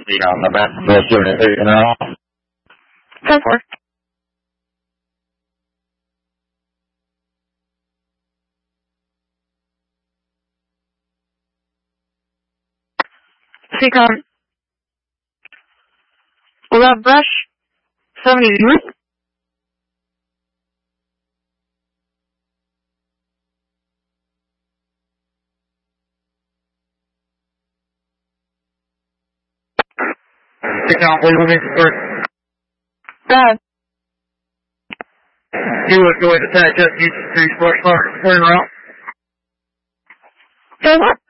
speed on the back of the unit, you know? 10-4. Seacom. We'll have brush 73. Seacom, please let me start. Bad. You would go ahead and attach up, use the 3 spark, turn around. 10-4.